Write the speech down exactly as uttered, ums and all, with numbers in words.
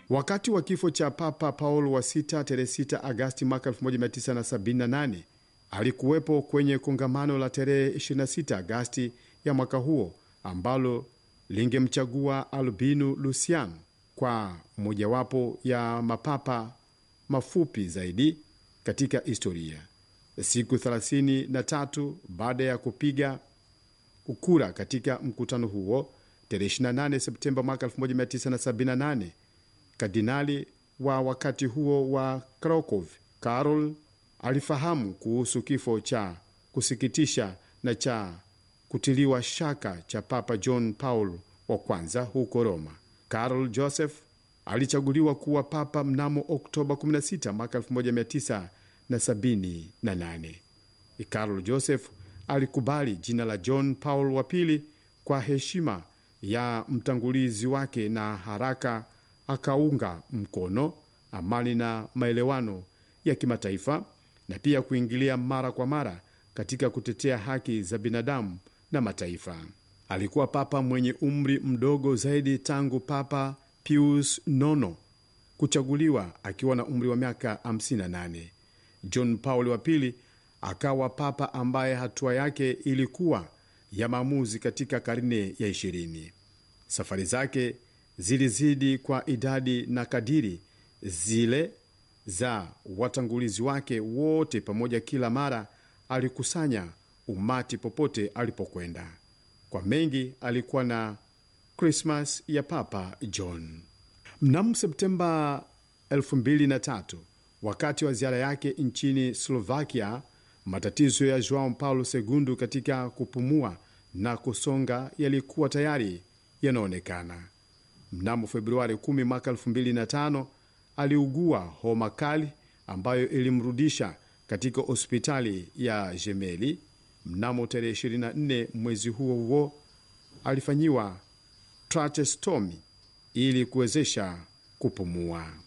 Wakati wa kifo cha Papa Paulo wa sita tarehe sita Agasti mwaka elfu moja mia tisa sabini na nane, alikuwepo kwenye kongamano la tarehe ishirini na sita Agasti ya mwaka huo ambalo lingemchagua Albino Luciano kwa mojawapo ya mapapa mafupi zaidi katika historia. Siku thelathini na tatu baada ya kupiga kura katika mkutano huo, tarehe ishirini na nane Septemba mwaka elfu moja mia tisa sabini na nane, kardinali wa wakati huo wa Krakow Karol alifahamu kuhusu kifo cha kusikitisha na cha kutiliwa shaka cha Papa John Paul wa kwanza huko Roma. Karol Joseph alichaguliwa kuwa papa mnamo Oktoba kumi na sita mwaka elfu moja mia tisa sabini na nane. Karol Joseph alikubali jina la John Paul wa pili kwa heshima ya mtangulizi wake na haraka akaunga mkono amani na maelewano ya kimataifa na pia kuingilia mara kwa mara katika kutetea haki za binadamu na mataifa. Alikuwa papa mwenye umri mdogo zaidi tangu Papa Pius nono kuchaguliwa akiwa na umri wa miaka hamsini na nane. John Paul wa pili akawa papa ambaye hatua yake ilikuwa ya maamuzi katika karne ya ishirini. Safari zake zilizidi kwa idadi na kadiri zile za watangulizi wake wote pamoja. Kila mara alikusanya umati popote alipokwenda. Kwa mengi alikuwa na Christmas ya Papa John. Mnamo Septemba elfu mbili na tatu, wakati wa ziara yake nchini Slovakia, matatizo ya Joao Paulo segundo katika kupumua na kusonga yalikuwa tayari yanaonekana. Mnamo Februari kumi mwaka elfu mbili na tano aliugua homa kali ambayo ilimrudisha katika hospitali ya Gemelli. Mnamo tarehe ishirini na nne mwezi huo huo alifanyiwa tracheostomy ili kuwezesha kupumua.